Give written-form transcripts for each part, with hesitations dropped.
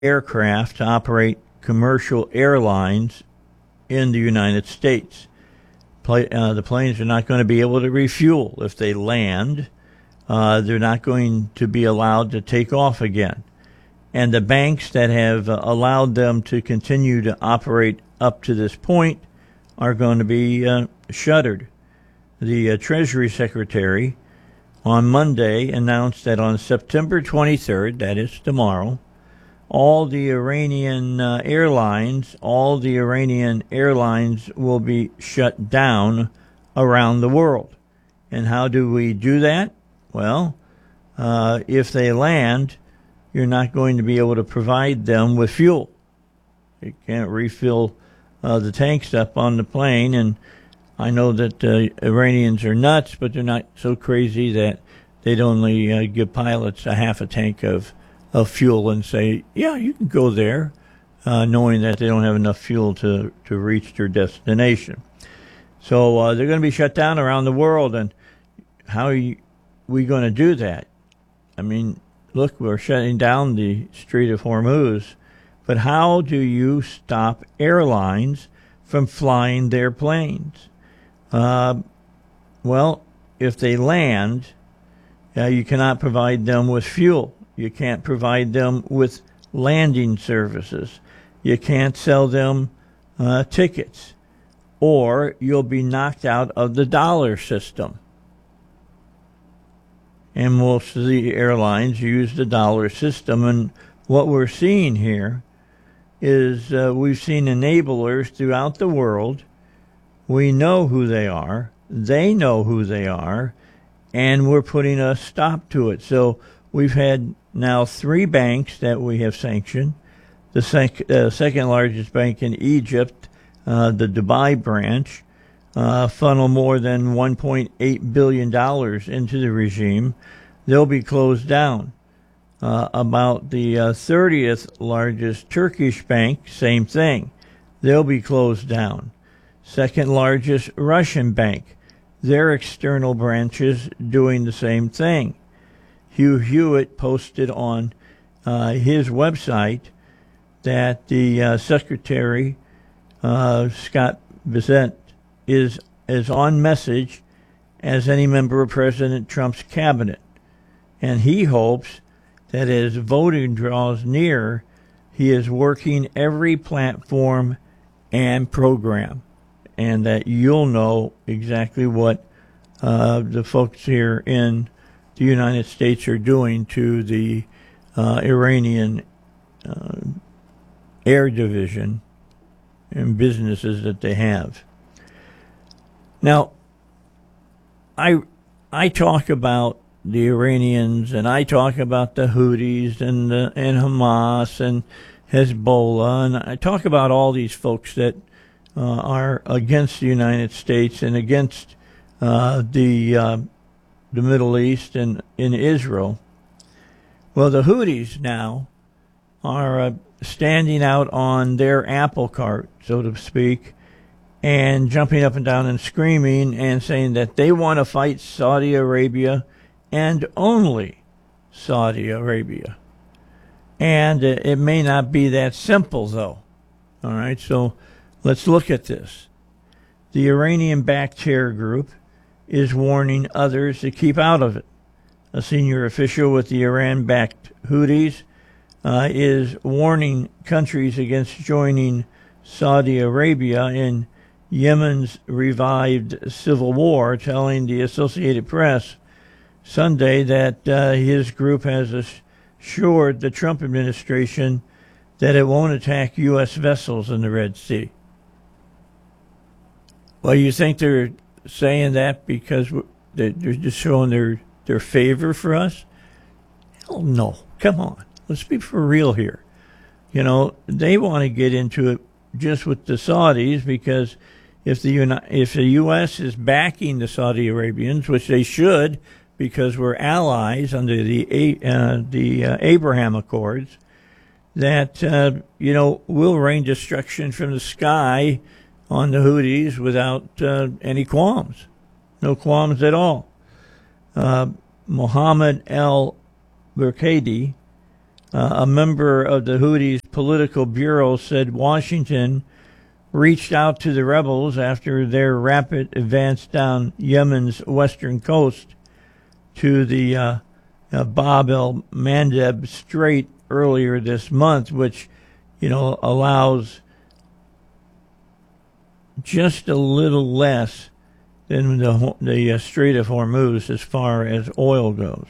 aircraft to operate commercial airlines in the United States. The planes are not going to be able to refuel if they land. They're not going to be allowed to take off again. And the banks that have allowed them to continue to operate up to this point are going to be shuttered. The Treasury Secretary on Monday announced that on September 23rd, that is tomorrow, all the Iranian airlines will be shut down around the world. And how do we do that? Well, if they land, you're not going to be able to provide them with fuel. You can't refill the tanks up on the plane. And I know that Iranians are nuts, but they're not so crazy that they'd only give pilots a half a tank of fuel and say, yeah, you can go there, knowing that they don't have enough fuel to reach their destination. So they're going to be shut down around the world. And how are we going to do that? I mean, look, we're shutting down the Strait of Hormuz, but how do you stop airlines from flying their planes? Well, if they land, you cannot provide them with fuel. You can't provide them with landing services. You can't sell them tickets, or you'll be knocked out of the dollar system. And most of the airlines use the dollar system. And what we're seeing here is we've seen enablers throughout the world. We know who they are. They know who they are. And we're putting a stop to it. So we've had now 3 banks that we have sanctioned. The second largest bank in Egypt, the Dubai branch, funnel more than $1.8 billion into the regime. They'll be closed down. About the 30th largest Turkish bank, same thing. They'll be closed down. Second largest Russian bank, their external branches doing the same thing. Hugh Hewitt posted on his website that the Secretary, Scott Bessent, is as on message as any member of President Trump's cabinet. And he hopes that as voting draws near, he is working every platform and program, and that you'll know exactly what the folks here in the United States are doing to the Iranian air division and businesses that they have. Now, I talk about the Iranians, and I talk about the Houthis and Hamas and Hezbollah, and I talk about all these folks that are against the United States and against the Middle East and in Israel. Well, the Houthis now are standing out on their apple cart, so to speak, and jumping up and down and screaming and saying that they want to fight Saudi Arabia and only Saudi Arabia. And it may not be that simple, though. All right, so let's look at this. The Iranian-backed terror group is warning others to keep out of it. A senior official with the Iran-backed Houthis is warning countries against joining Saudi Arabia in Yemen's revived civil war, telling the Associated Press Sunday that his group has assured the Trump administration that it won't attack U.S. vessels in the Red Sea. Well, you think they're saying that because they're just showing their favor for us? Hell no. Come on. Let's be for real here. You know, they want to get into it just with the Saudis because if the U.S. is backing the Saudi Arabians, which they should because we're allies under the Abraham Accords, that, will rain destruction from the sky on the Houthis without any qualms. No qualms at all. Mohammed al-Burkadi, A member of the Houthis' political bureau said Washington reached out to the rebels after their rapid advance down Yemen's western coast to the Bab el-Mandeb Strait earlier this month, which, allows just a little less than the Strait of Hormuz as far as oil goes.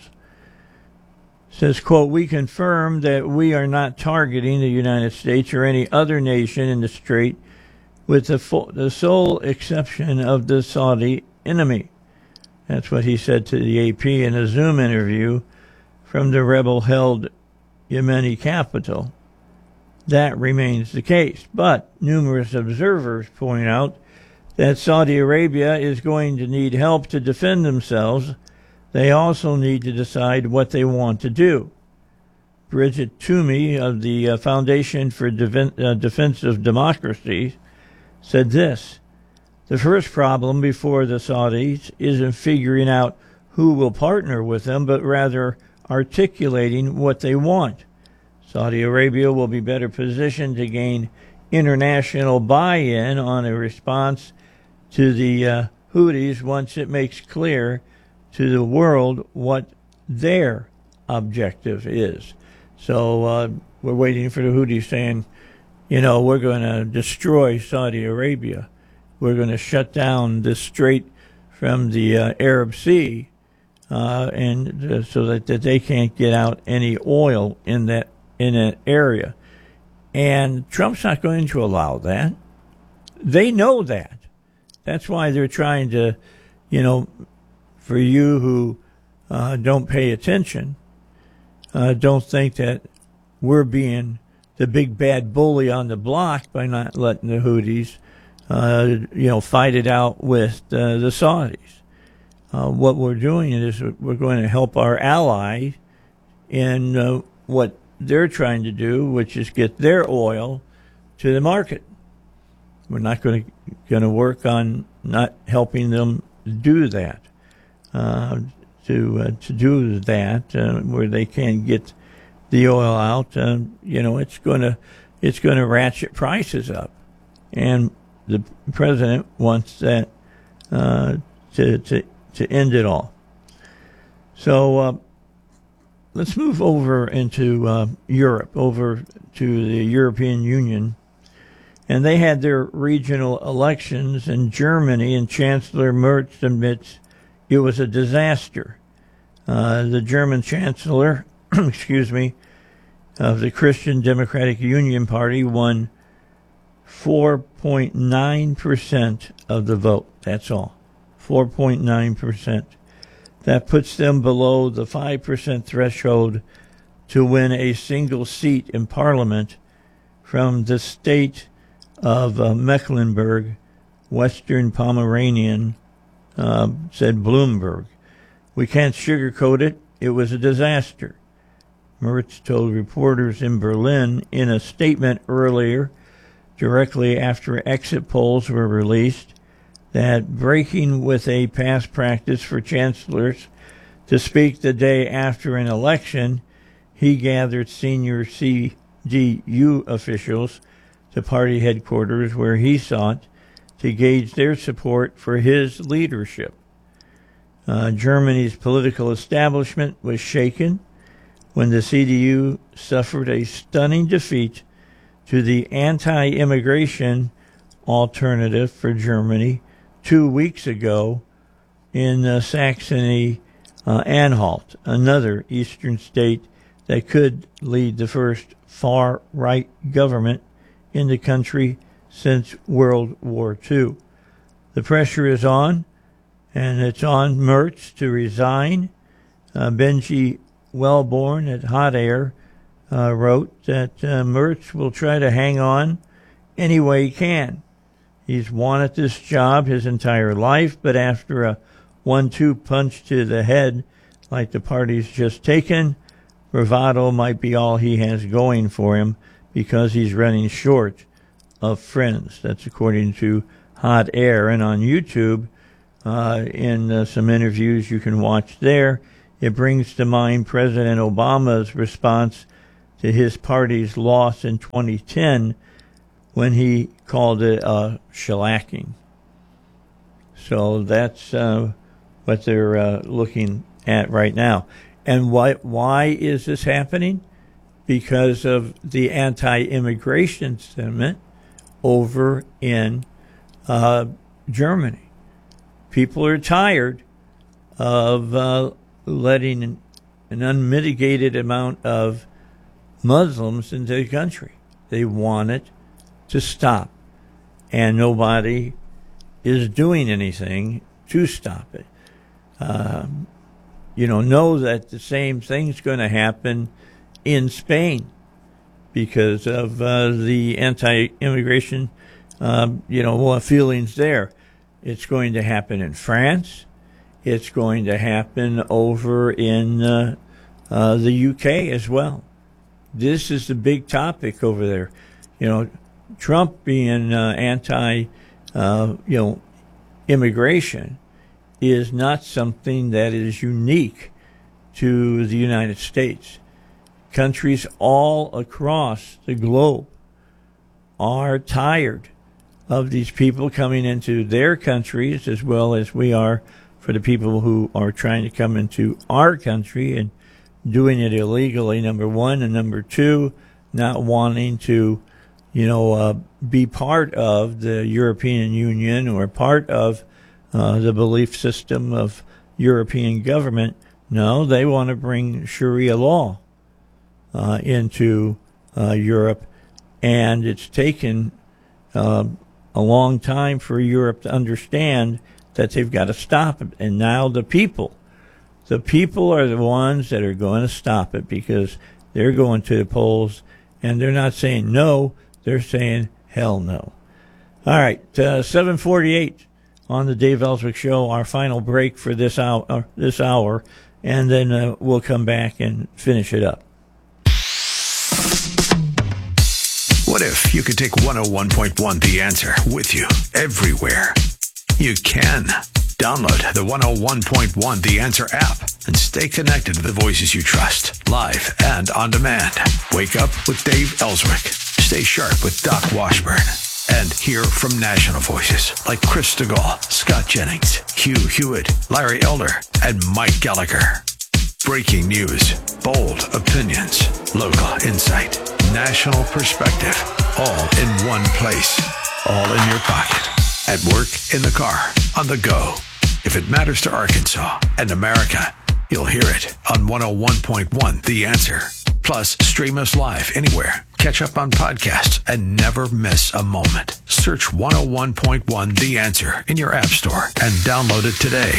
Says, quote, "We confirm that we are not targeting the United States or any other nation in the strait with the sole exception of the Saudi enemy." That's what he said to the AP in a Zoom interview from the rebel-held Yemeni capital. That remains the case. But numerous observers point out that Saudi Arabia is going to need help to defend themselves. They also need to decide what they want to do. Bridget Toomey of the Foundation for Defense of Democracy said this: "The first problem before the Saudis isn't figuring out who will partner with them, but rather articulating what they want. Saudi Arabia will be better positioned to gain international buy-in on a response to the Houthis once it makes clear to the world what their objective is." So we're waiting for the Houthis saying, we're going to destroy Saudi Arabia. We're going to shut down this strait from the Arab Sea, and so that they can't get out any oil in that area. And Trump's not going to allow that. They know that. That's why they're trying to, for you who don't pay attention, don't think that we're being the big bad bully on the block by not letting the Houthis, fight it out with the Saudis. What we're doing is we're going to help our ally in what they're trying to do, which is get their oil to the market. We're not going to work on not helping them do that. To do that, where they can get the oil out, it's going to ratchet prices up, and the president wants that to end it all. So let's move over into Europe, over to the European Union. And they had their regional elections in Germany, and Chancellor Merz admits it was a disaster. The German Chancellor, of the Christian Democratic Union Party won 4.9% of the vote. That's all. 4.9%. That puts them below the 5% threshold to win a single seat in Parliament from the state of Mecklenburg, Western Pomeranian, said Bloomberg. "We can't sugarcoat it. It was a disaster." Merz told reporters in Berlin in a statement earlier, directly after exit polls were released, that breaking with a past practice for chancellors to speak the day after an election, he gathered senior CDU officials to party headquarters where he sought to gauge their support for his leadership. Germany's political establishment was shaken when the CDU suffered a stunning defeat to the anti-immigration alternative for Germany 2 weeks ago in Saxony-Anhalt, another eastern state that could lead the first far-right government in the country since World War II. The pressure is on, and it's on Merz to resign. Benji Wellborn at Hot Air wrote that Merz will try to hang on any way he can. He's wanted this job his entire life, but after a 1-2 punch to the head like the party's just taken, bravado might be all he has going for him because he's running short of friends. That's according to Hot Air. And on YouTube, in some interviews you can watch there, it brings to mind President Obama's response to his party's loss in 2010 when he called it a shellacking. So that's what they're looking at right now. And why is this happening? Because of the anti-immigration sentiment over in Germany. People are tired of letting an unmitigated amount of Muslims into the country. They want it to stop, and nobody is doing anything to stop it. Know that the same thing's going to happen in Spain because of the anti-immigration, feelings there. It's going to happen in France. It's going to happen over in the UK as well. This is the big topic over there. Trump being immigration is not something that is unique to the United States. Countries all across the globe are tired of these people coming into their countries, as well as we are for the people who are trying to come into our country and doing it illegally, number one, and number two, not wanting to be part of the European Union or part of the belief system of European government. No, they want to bring Sharia law into Europe, and it's taken a long time for Europe to understand that they've got to stop it. And now the people are the ones that are going to stop it, because they're going to the polls and they're not saying no, they're saying hell no. All right, 7:48 on the Dave Ellswick Show, our final break for this hour, and then we'll come back and finish it up. What if you could take 101.1 The Answer with you everywhere? You can. Download the 101.1 The Answer app and stay connected to the voices you trust, live and on demand. Wake up with Dave Ellswick. Stay sharp with Doc Washburn. And hear from national voices like Chris DeGaulle, Scott Jennings, Hugh Hewitt, Larry Elder, and Mike Gallagher. Breaking news, bold opinions, local insight, national perspective, all in one place, all in your pocket, at work, in the car, on the go. If it matters to Arkansas and America, you'll hear it on 101.1 The Answer. Plus, stream us live anywhere. Catch up on podcasts and never miss a moment. Search 101.1 The Answer in your app store and download it today.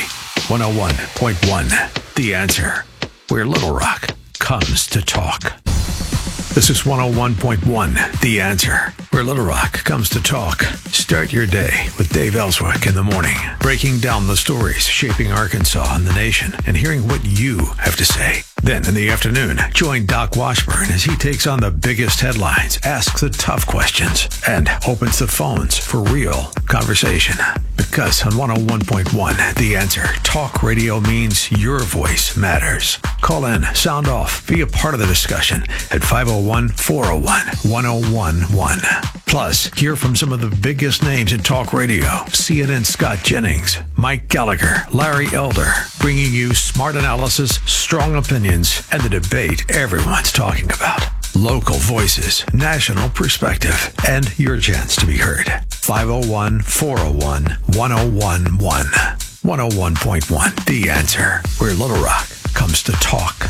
101.1 The Answer, where Little Rock comes to talk. This is 101.1 The Answer, where Little Rock comes to talk. Start your day with Dave Ellswick in the morning, breaking down the stories shaping Arkansas and the nation and hearing what you have to say. Then in the afternoon, join Doc Washburn as he takes on the biggest headlines, asks the tough questions, and opens the phones for real conversation. Because on 101.1 The Answer, talk radio means your voice matters. Call in, sound off, be a part of the discussion at 501-401-1011. Plus, hear from some of the biggest names in talk radio. CNN Scott Jennings, Mike Gallagher, Larry Elder, bringing you smart analysis, strong opinions, and the debate everyone's talking about. Local voices, national perspective, and your chance to be heard. 501-401-1011. 101.1 The Answer, where Little Rock comes to talk.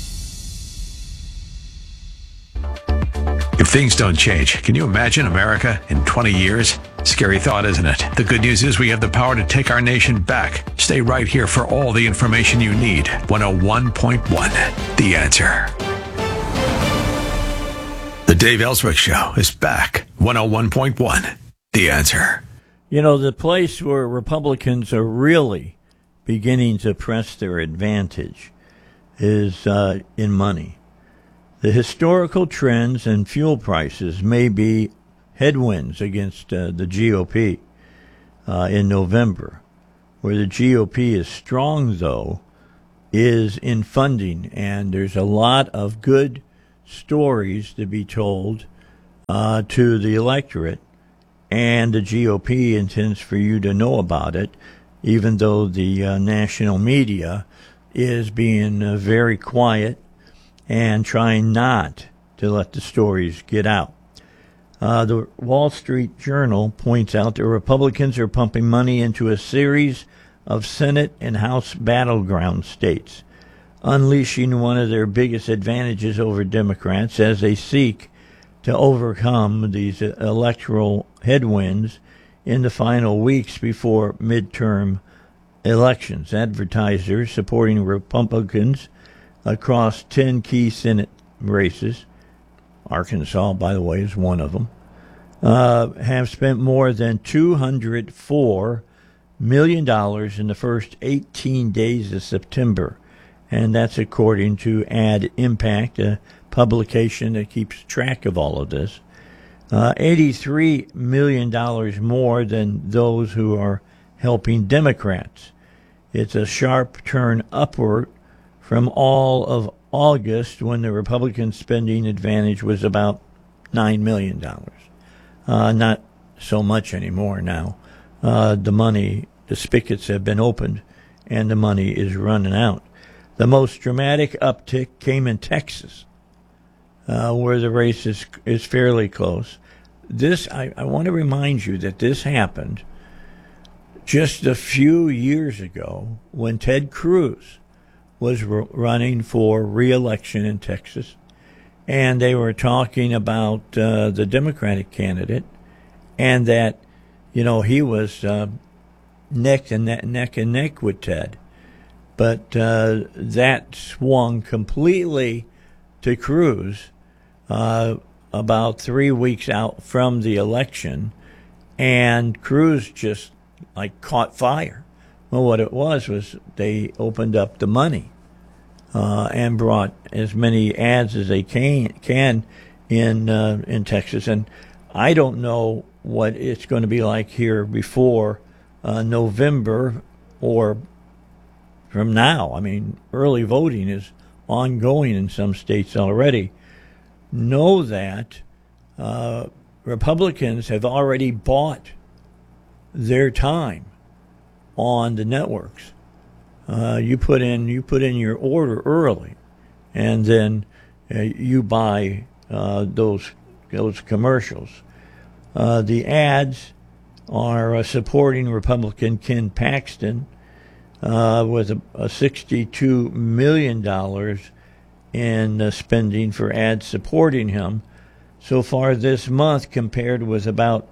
If things don't change, can you imagine America in 20 years? Scary thought, isn't it? The good news is we have the power to take our nation back. Stay right here for all the information you need. 101.1 The Answer. The Dave Ellswick Show is back. 101.1 The Answer. The place where Republicans are really beginning to press their advantage is in money. The historical trends in fuel prices may be headwinds against the GOP in November. Where the GOP is strong, though, is in funding, and there's a lot of good stories to be told to the electorate, and the GOP intends for you to know about it, even though the national media is being very quiet and trying not to let the stories get out. The Wall Street Journal points out that Republicans are pumping money into a series of Senate and House battleground states, unleashing one of their biggest advantages over Democrats as they seek to overcome these electoral headwinds in the final weeks before midterm elections. Advertisers supporting Republicans across 10 key Senate races, Arkansas, by the way, is one of them, have spent more than $204 million in the first 18 days of September. And that's according to Ad Impact, a publication that keeps track of all of this. $83 million more than those who are helping Democrats. It's a sharp turn upward from all of August, when the Republican spending advantage was about $9 million. Not so much anymore now. The spigots have been opened, and the money is running out. The most dramatic uptick came in Texas, where the race is fairly close. I want to remind you that this happened just a few years ago when Ted Cruz was running for re-election in Texas, and they were talking about the Democratic candidate, and that, he was neck and neck with Ted. But that swung completely to Cruz about 3 weeks out from the election, and Cruz just caught fire. Well, what it was they opened up the money and brought as many ads as they can in Texas. And I don't know what it's going to be like here before November or from now. I mean, early voting is ongoing in some states already. Know that Republicans have already bought their time on the networks. You put in your order early, and then you buy those commercials. The ads are supporting Republican Ken Paxton with a $62 million in spending for ads supporting him so far this month, compared with about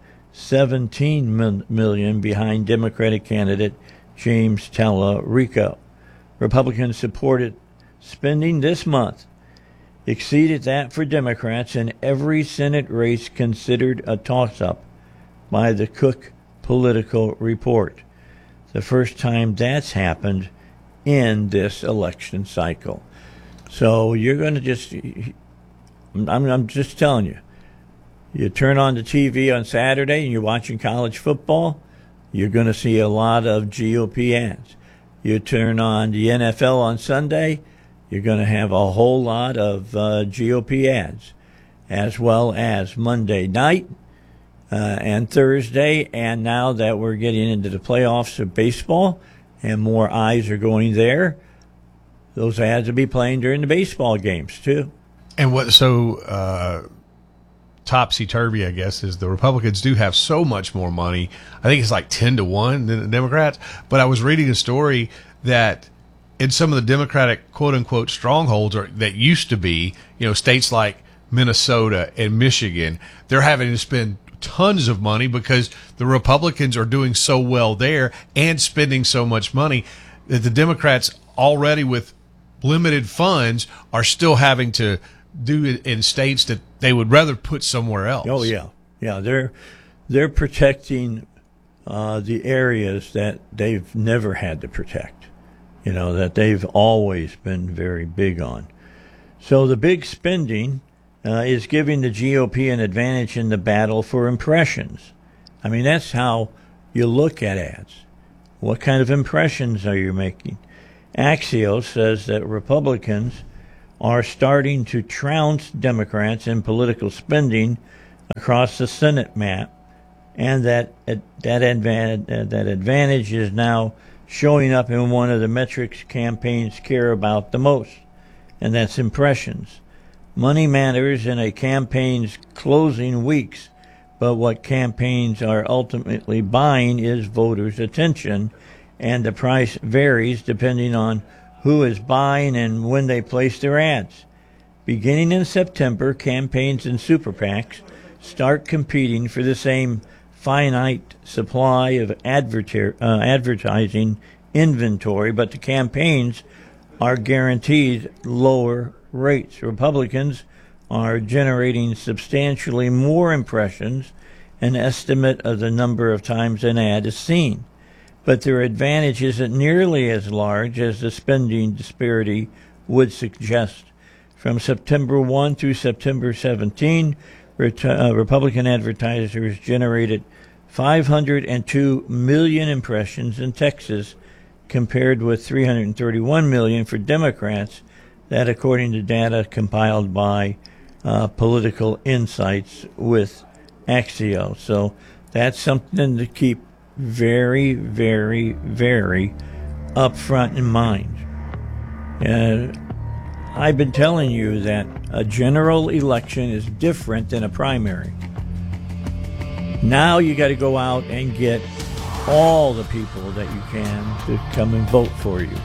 $17 million behind Democratic candidate James Tallarico. Republican supported spending this month exceeded that for Democrats in every Senate race considered a toss-up by the Cook Political Report. The first time that's happened in this election cycle. So you're going to I'm just telling you, you turn on the TV on Saturday and you're watching college football, you're going to see a lot of GOP ads. You turn on the NFL on Sunday, you're going to have a whole lot of GOP ads, as well as Monday night and Thursday. And now that we're getting into the playoffs of baseball and more eyes are going there, those ads will be playing during the baseball games too. And what's so topsy-turvy, I guess, is the Republicans do have so much more money. I think it's like 10-1 than the Democrats. But I was reading a story that in some of the Democratic quote-unquote strongholds that used to be, states like Minnesota and Michigan, they're having to spend tons of money because the Republicans are doing so well there and spending so much money that the Democrats, already with limited funds, are still having to do it in states that they would rather put somewhere else. Oh yeah. They're protecting the areas that they've never had to protect, that they've always been very big on. So the big spending is giving the GOP an advantage in the battle for impressions. I mean, that's how you look at ads. What kind of impressions are you making? Axios says that Republicans are starting to trounce Democrats in political spending across the Senate map, and that advantage is now showing up in one of the metrics campaigns care about the most, and that's impressions. Money matters in a campaign's closing weeks, but what campaigns are ultimately buying is voters' attention, and the price varies depending on who is buying and when they place their ads. Beginning in September, campaigns and super PACs start competing for the same finite supply of advertising inventory, but the campaigns are guaranteed lower rates. Republicans are generating substantially more impressions, an estimate of the number of times an ad is seen, but their advantage isn't nearly as large as the spending disparity would suggest. From September 1 through September 17, Republican advertisers generated 502 million impressions in Texas, compared with 331 million for Democrats, that according to data compiled by Political Insights with Axio. So that's something to keep very, very, very upfront in mind. I've been telling you that a general election is different than a primary. Now you got to go out and get all the people that you can to come and vote for you.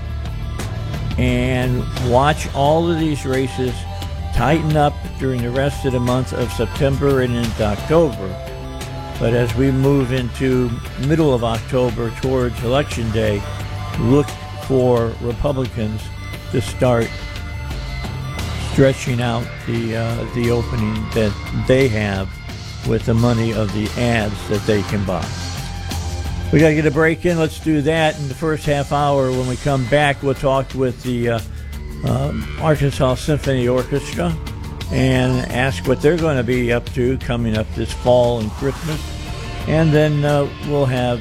And watch all of these races tighten up during the rest of the month of September and into October. But as we move into middle of October towards Election Day, look for Republicans to start stretching out the opening that they have with the money of the ads that they can buy. We got to get a break in. Let's do that in the first half hour. When we come back, we'll talk with the Arkansas Symphony Orchestra and ask what they're going to be up to coming up this fall and Christmas. And then we'll have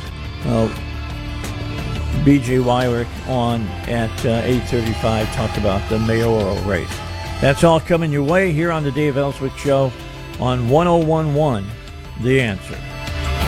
B.J. Wyrick on at 8:35, talk about the mayoral race. That's all coming your way here on the Dave Ellswick Show on 101.1 The Answer.